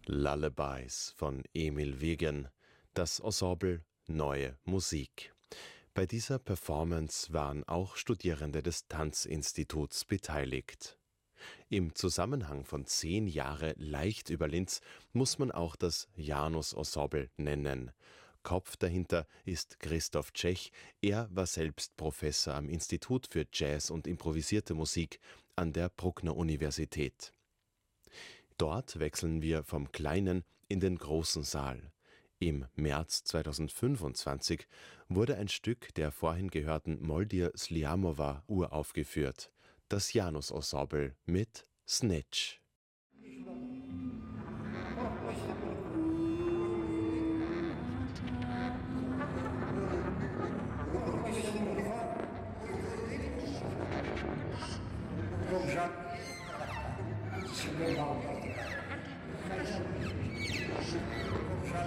Lullabies von Emil Wegen, das Ensemble Neue Musik. Bei dieser Performance waren auch Studierende des Tanzinstituts beteiligt. Im Zusammenhang von 10 Jahre leicht über Linz muss man auch das Janus-Ensemble nennen. Kopf dahinter ist Christoph Tschech. Er war selbst Professor am Institut für Jazz und improvisierte Musik an der Bruckner Universität. Dort wechseln wir vom kleinen in den großen Saal. Im März 2025 wurde ein Stück der vorhin gehörten Moldir Sliamova uraufgeführt, das Janus-Ensemble mit Snitch.